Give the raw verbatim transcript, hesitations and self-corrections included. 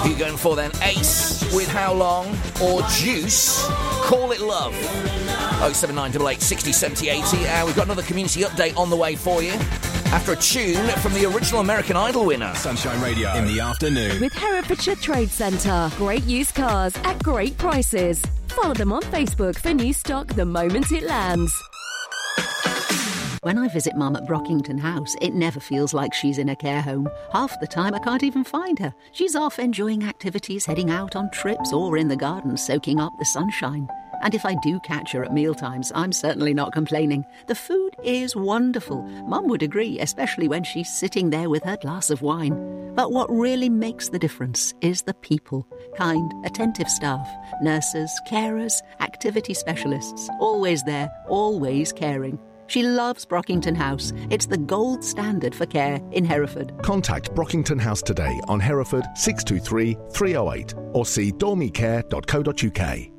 Who are you going for then? Ace with How Long or Juice? Call It Love. oh seven nine eight eight, six oh, seven oh, eighty. Uh, we've got another community update on the way for you after a tune from the original American Idol winner. Sunshine Radio in the afternoon. With Herefordshire Trade Centre. Great used cars at great prices. Follow them on Facebook for new stock the moment it lands. When I visit Mum at Brockington House, it never feels like she's in a care home. Half the time I can't even find her. She's off enjoying activities, heading out on trips, or in the garden soaking up the sunshine. And if I do catch her at mealtimes, I'm certainly not complaining. The food is wonderful. Mum would agree, especially when she's sitting there with her glass of wine. But what really makes the difference is the people. Kind, attentive staff, nurses, carers, activity specialists. Always there, always caring. She loves Brockington House. It's the gold standard for care in Hereford. Contact Brockington House today on Hereford six two three, three oh eight or see dormicare dot co dot uk.